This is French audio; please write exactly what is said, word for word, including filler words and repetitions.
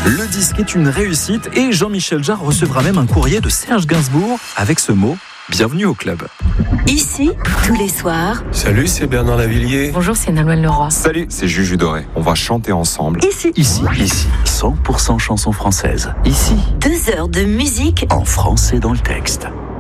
Le disque est une réussite et Jean-Michel Jarre recevra même un courrier de Serge Gainsbourg avec ce mot « Bienvenue au club ». Ici, tous les soirs. Salut, c'est Bernard Lavillier. Bonjour, c'est Nolwenn Leroy. Salut, c'est Juju Doré. On va chanter ensemble. Ici. Ici, ici, cent pour cent chansons françaises. Ici, Deux heures de musique en français dans le texte.